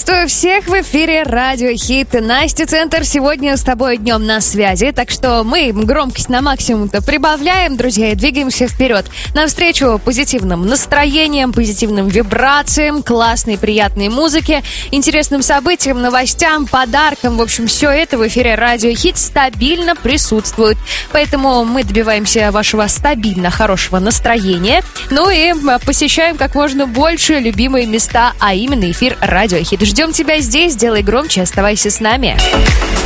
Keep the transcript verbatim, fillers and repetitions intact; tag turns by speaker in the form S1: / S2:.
S1: Приветствую всех в эфире Радио Хит. Настя Центр сегодня с тобой днем на связи, так что мы громкость на максимум-то прибавляем, друзья, и двигаемся вперед. Навстречу позитивным настроениям, позитивным вибрациям, классной, приятной музыке, интересным событиям, новостям, подаркам. В общем, все это в эфире Радио Хит стабильно присутствует. Поэтому мы добиваемся вашего стабильно хорошего настроения. Ну и посещаем как можно больше любимые места, а именно эфир Радио Хит. Ждем тебя здесь, делай громче, оставайся с нами.